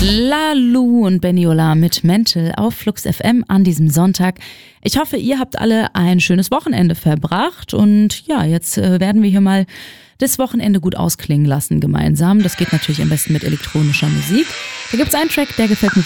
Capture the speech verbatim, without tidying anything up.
Lalu und Beniola mit Mental auf Flux F M an diesem Sonntag. Ich hoffe, ihr habt alle ein schönes Wochenende verbracht und ja, jetzt äh, werden wir hier mal das Wochenende gut ausklingen lassen gemeinsam. Das geht natürlich am besten mit elektronischer Musik. Da gibt's einen Track, der gefällt mir